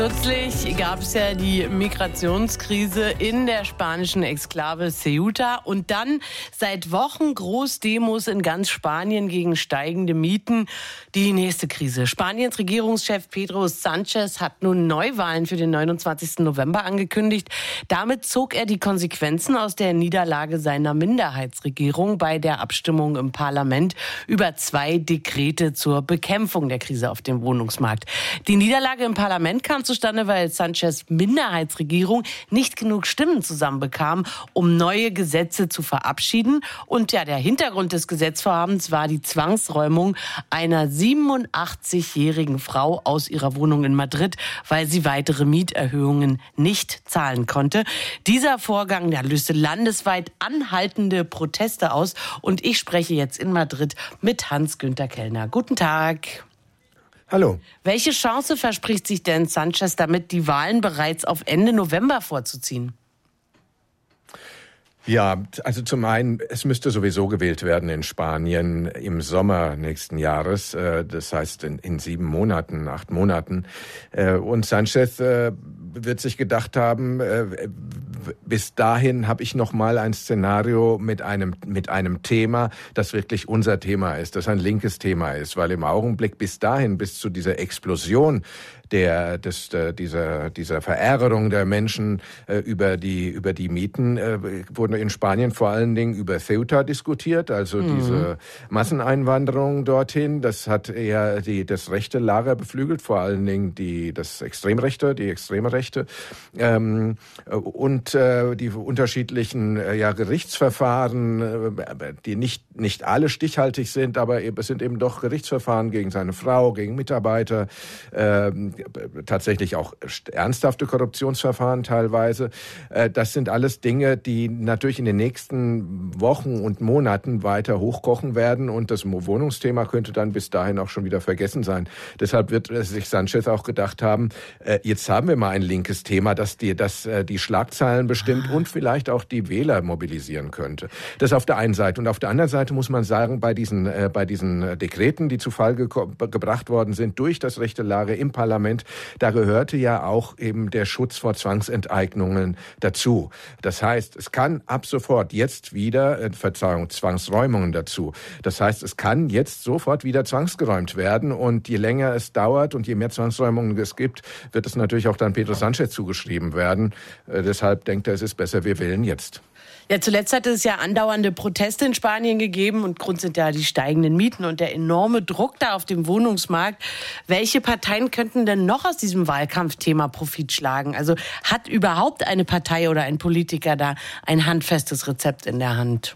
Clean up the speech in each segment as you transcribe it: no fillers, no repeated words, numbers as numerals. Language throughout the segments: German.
Kürzlich gab es ja die Migrationskrise in der spanischen Exklave Ceuta und dann seit Wochen Großdemos in ganz Spanien gegen steigende Mieten. Die nächste Krise. Spaniens Regierungschef Pedro Sánchez hat nun Neuwahlen für den 29. November angekündigt. Damit zog er die Konsequenzen aus der Niederlage seiner Minderheitsregierung bei der Abstimmung im Parlament über 2 Dekrete zur Bekämpfung der Krise auf dem Wohnungsmarkt. Die Niederlage im Parlament kam zustande, weil Sánchez Minderheitsregierung nicht genug Stimmen zusammenbekam, um neue Gesetze zu verabschieden. Und ja, der Hintergrund des Gesetzvorhabens war die Zwangsräumung einer 87-jährigen Frau aus ihrer Wohnung in Madrid, weil sie weitere Mieterhöhungen nicht zahlen konnte. Dieser Vorgang, der löste landesweit anhaltende Proteste aus. Und ich spreche jetzt in Madrid mit Hans-Günther Kellner. Guten Tag. Hallo. Welche Chance verspricht sich denn Sánchez damit, die Wahlen bereits auf Ende November vorzuziehen? Ja, also zum einen, es müsste sowieso gewählt werden in Spanien im Sommer nächsten Jahres, das heißt in 7 Monaten, 8 Monaten. Und Sánchez wird sich gedacht haben, bis dahin habe ich noch mal ein Szenario mit einem Thema, das wirklich unser Thema ist, das ein linkes Thema ist, weil im Augenblick bis dahin, bis zu dieser Explosion dieser Verärgerung der Menschen über die Mieten wurde in Spanien vor allen Dingen über Ceuta diskutiert, also diese Masseneinwanderung dorthin. Das hat eher das rechte Lager beflügelt, vor allen Dingen die extreme Rechte und die unterschiedlichen Gerichtsverfahren, die nicht alle stichhaltig sind, aber es sind eben doch Gerichtsverfahren gegen seine Frau, gegen Mitarbeiter, tatsächlich auch ernsthafte Korruptionsverfahren teilweise. Das sind alles Dinge, die natürlich in den nächsten Wochen und Monaten weiter hochkochen werden und das Wohnungsthema könnte dann bis dahin auch schon wieder vergessen sein. Deshalb wird sich Sánchez auch gedacht haben, jetzt haben wir mal ein linkes Thema, das die Schlagzeilen bestimmt und vielleicht auch die Wähler mobilisieren könnte. Das auf der einen Seite. Und auf der anderen Seite muss man sagen, bei diesen Dekreten, die zu Fall gebracht worden sind durch das rechte Lager im Parlament, da gehörte ja auch eben der Schutz vor Zwangsenteignungen dazu. Das heißt, es kann ab sofort jetzt wieder, Zwangsräumungen dazu. Das heißt, es kann jetzt sofort wieder zwangsgeräumt werden und je länger es dauert und je mehr Zwangsräumungen es gibt, wird es natürlich auch dann Pedro Sánchez zugeschrieben werden. Deshalb denkt er, es ist besser, wir wählen jetzt. Ja, zuletzt hat es ja andauernde Proteste in Spanien gegeben und Grund sind ja die steigenden Mieten und der enorme Druck da auf dem Wohnungsmarkt. Welche Parteien könnten denn noch aus diesem Wahlkampfthema Profit schlagen? Also hat überhaupt eine Partei oder ein Politiker da ein handfestes Rezept in der Hand?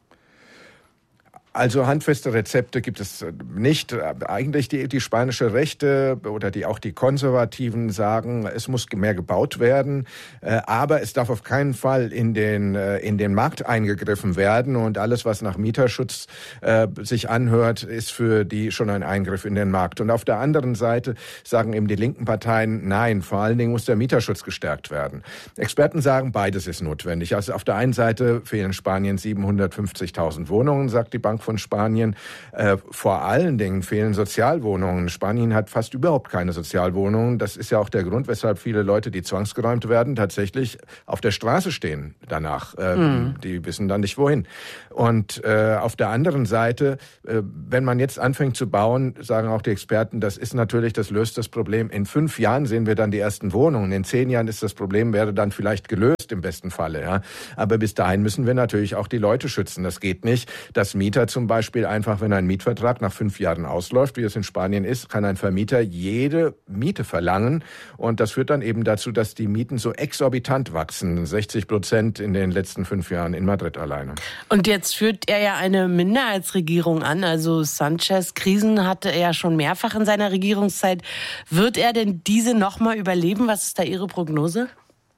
Also handfeste Rezepte gibt es nicht. Eigentlich die spanische Rechte oder auch die Konservativen sagen, es muss mehr gebaut werden, aber es darf auf keinen Fall in den Markt eingegriffen werden und alles, was nach Mieterschutz sich anhört, ist für die schon ein Eingriff in den Markt. Und auf der anderen Seite sagen eben die linken Parteien, nein, vor allen Dingen muss der Mieterschutz gestärkt werden. Experten sagen, beides ist notwendig. Also auf der einen Seite fehlen Spanien 750.000 Wohnungen, sagt die Bank von Spanien. Vor allen Dingen fehlen Sozialwohnungen. Spanien hat fast überhaupt keine Sozialwohnungen. Das ist ja auch der Grund, weshalb viele Leute, die zwangsgeräumt werden, tatsächlich auf der Straße stehen danach. Die wissen dann nicht, wohin. Und auf der anderen Seite, wenn man jetzt anfängt zu bauen, sagen auch die Experten, das löst das Problem. In 5 Jahren sehen wir dann die ersten Wohnungen. In 10 Jahren ist das Problem, wäre dann vielleicht gelöst im besten Falle. Ja. Aber bis dahin müssen wir natürlich auch die Leute schützen. Das geht nicht, dass Mieter zum Beispiel einfach, wenn ein Mietvertrag nach 5 Jahren ausläuft, wie es in Spanien ist, kann ein Vermieter jede Miete verlangen. Und das führt dann eben dazu, dass die Mieten so exorbitant wachsen. 60% in den letzten 5 Jahren in Madrid alleine. Und jetzt führt er ja eine Minderheitsregierung an. Also Sánchez, Krisen hatte er ja schon mehrfach in seiner Regierungszeit. Wird er denn diese nochmal überleben? Was ist da Ihre Prognose?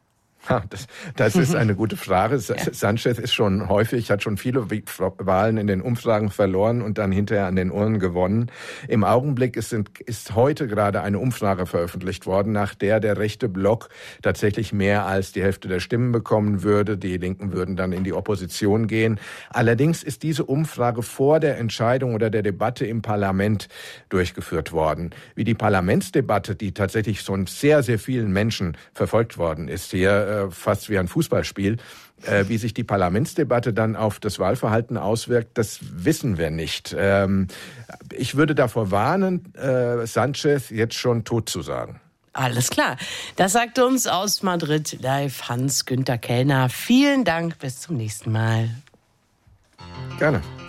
Das ist eine gute Frage. Sanchez hat schon viele Wahlen in den Umfragen verloren und dann hinterher an den Urnen gewonnen. Im Augenblick ist heute gerade eine Umfrage veröffentlicht worden, nach der rechte Block tatsächlich mehr als die Hälfte der Stimmen bekommen würde. Die Linken würden dann in die Opposition gehen. Allerdings ist diese Umfrage vor der Entscheidung oder der Debatte im Parlament durchgeführt worden. Wie die Parlamentsdebatte, die tatsächlich von sehr, sehr vielen Menschen verfolgt worden ist, hier fast wie ein Fußballspiel. Wie sich die Parlamentsdebatte dann auf das Wahlverhalten auswirkt, das wissen wir nicht. Ich würde davor warnen, Sanchez jetzt schon tot zu sagen. Alles klar. Das sagt uns aus Madrid live Hans-Günther Kellner. Vielen Dank, bis zum nächsten Mal. Gerne.